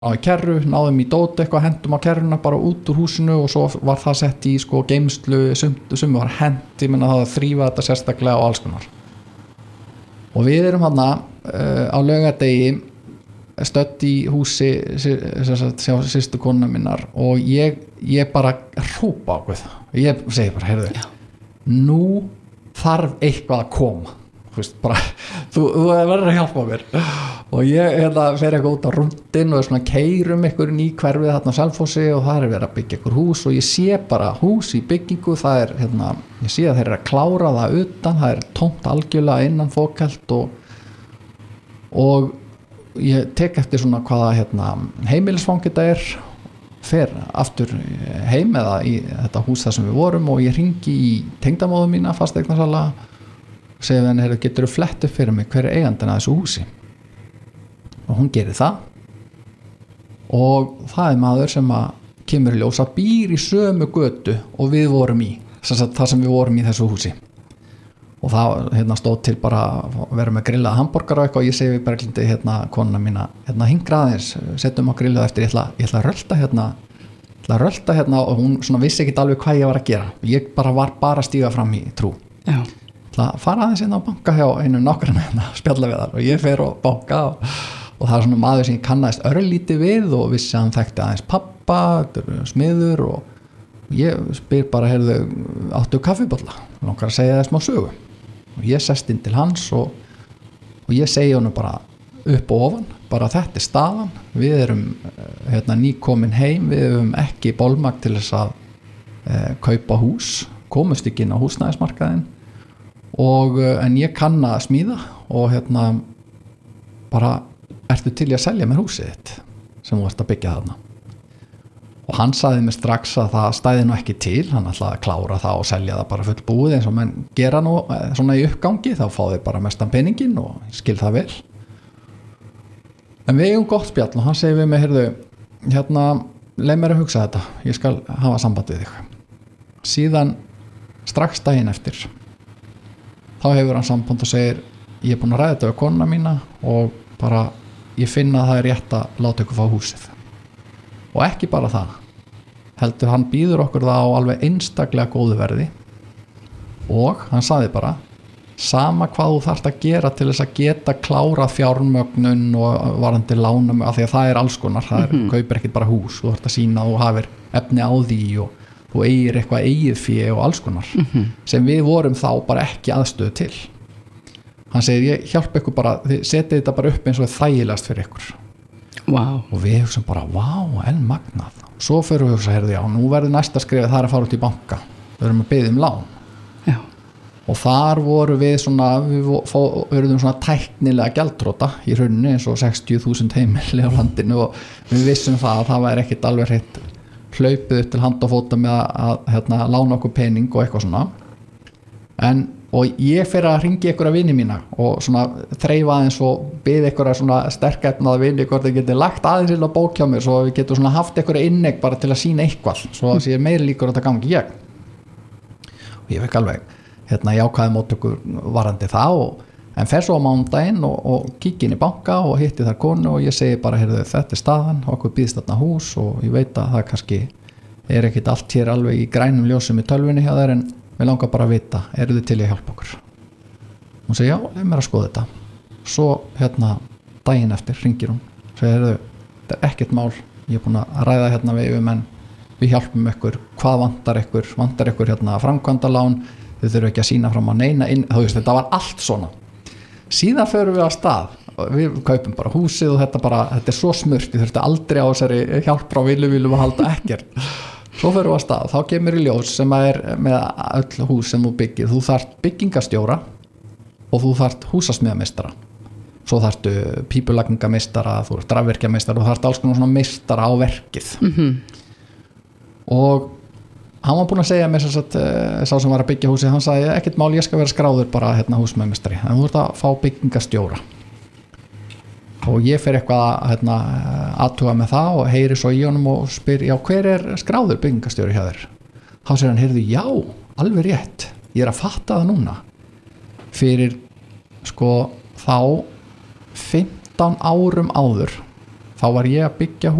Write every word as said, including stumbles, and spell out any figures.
á í kerru, náðum í dót eitthvað, hendum á kerruna bara út úr húsinu og svo var það sett í sko geymslu sem, sem var hent, ég menna það að þrýfa þetta sérstaklega og alls konar og við erum hann uh, á laugardegi stödd í húsi sjá sýstu konuna minnar og ég, ég bara hrópa á Guð ég segi bara, heyrðu nú þarf eitthvað að koma þú veist, bara, þú, þú verður að hjálpa mér og ég hérna fer eitthvað út á rúndin og svona keyrum ykkur ný hverfið þarna á Selfossi og það er verið að byggja ykkur hús og ég sé bara hús í byggingu það er, hérna, ég sé að þeir eru að klára það utan, það er tómt algjörlega innan fókelt og og ég tek eftir svona hvaða hérna, heimilisfang þetta er fer aftur heim eða í þetta hús þar sem við vorum og ég hringi í tengdamóðu mína fasteignasala segja henni, heyrðu, getur þú flett upp fyrir mig hver er eigandinn að þessu húsi og hún gerir það og það er maður sem að kemur í ljós að býr í sömu götu og við vorum í sagt, það sem við vorum í þessu húsi og það hérna, stóð til bara að vera með grillað hambúrgar og eitthvað og ég segi bara glindi hérna konuna mína hérna hingra aðeins, setjum á grillað eftir ég ætla, ég ætla að rölda hérna ég ætla að rölda hérna og hún svona vissi ekki alveg hvað ég var að gera ég bara var bara að stíga fram í trú Já Það fara aðeins inn á banka hjá einu nákvæmna hérna spjalla við þar og ég fer á banka og, og það er svona maður sem ég kannaðist örlítið við og vissi að hann þekkti aðeins pappa, smiður og ég spyr bara, heyrðu, áttu kaffibolla langar að segja það smá sögu og ég sest inn til hans og, og ég segi honum bara upp og ofan bara þetta er staðan, við erum hérna, nýkomin heim, við hefum ekki bolmagn til þess að eh, kaupa hús, komust ekki inn á húsnæðismarkaðinn og en ég kann að smíða og hérna bara ertu til í að selja mér húsið þitt sem þú ert að byggja þarna og hann sagði mér strax að það stæði nú ekki til hann ætlaði að klára það og selja það bara full búið eins og menn gera nú svona í uppgangi þá fá þeir bara mestan peningin og skil það vel en við eigum gott spjall og hann segir við mig heyrðu, hérna, leið mér að hugsa þetta ég skal hafa samband við þig síðan strax daginn eftir þá hefur hann samband og segir ég er búin að ræða þetta við konuna mína og bara ég finna að það er rétt að láta ykkur fá húsið og ekki bara það heldur hann býður okkur það á alveg einstaklega góðu verði og hann sagði bara sama hvað þú þarft að gera til þess að geta klárað fjármögnun og varandi lánum af því að það er alls konar það er, mm-hmm. kaupir ekkert bara hús þú þarft að sína að þú hafir efni á því og þú eigir eitthvað eigið fé og alls konar mm-hmm. sem við vorum þá bara ekki aðstöðu til hann segir ég hjálpa ykkur bara þið setið þetta bara upp eins og þægilegast fyrir ykkur wow. og við hugsaum bara wow, en magnað svo fyrir við hugsa, heyrðu já, nú verður næsta skrifið það er að fara út í banka við erum að biðja um lán já. og þar voru við svona við verðum svona tæknilega gjaldþrota í rauninni eins og sextíu þúsund heimili á landinu og við vissum það að það væri ekkit alveg hreitt hlaupið upp til hand og fóta með að, að hérna, lána okkur pening og eitthvað svona en, og ég fer að ringi ykkur að vini mína og svona þreifa aðeins og byði ykkur að svona sterkefnað vini hvort þið getið lagt aðeins inn á bók hjá mér svo við getum svona haft ykkur innegg bara til að sína eitthvað svo að sé meira líkur að þetta gangi gegn og ég fekk alveg hérna jákvæði mót ykkur varandi það og en fer svo á mánudaginn og, og kíkja inn í banka og hitti þar konu og ég segi bara heyrðu þetta er staðan okkur býðst þarna hús og ég veit að það kannski er ekkit allt hér alveg í grænum ljósum í tölvunni hjá þér en við langar bara að vita eru þið til að hjálpa okkur hún segi já, leið mér að skoða þetta svo hérna daginn eftir ringir hún segir heyrðu þetta er ekkit mál ég er búin að ræða hérna við yfirmenn við hjálpum ykkur hvað vantar ykkur vantar ykkur hérna framkvæmdalán þið þurfum ekki að sína fram á neina inn þú veist þetta var allt svona síðan förum við á stað við kaupum bara húsið og þetta bara þetta er svo smurt, ég þurfti aldrei á þessari hjálp frá viljum að halda ekkert svo förum við á stað, þá kemur í ljós sem að er með öll hús sem þú byggir þú þarft byggingastjóra og þú þarft húsasmiðameistara svo þarftu pípulagningameistara þú þarft rafvirkjameistara, þú þarft alls konar svona meistara á verkið mm-hmm. og hann var búinn að segja mér að sá sem var að byggja húsið, hann sagði ekkert mál ég skal vera skráður bara hérna húsmeistari en þú ert að fá byggingastjóra og ég fer eitthvað hérna, aðtuga með það og heyri svo í honum og spyr já hver er skráður byggingastjóri hjá þér þá segir hann heyrðu já alveg rétt ég er að fatta það núna fyrir sko þá fimmtán árum áður þá var ég að byggja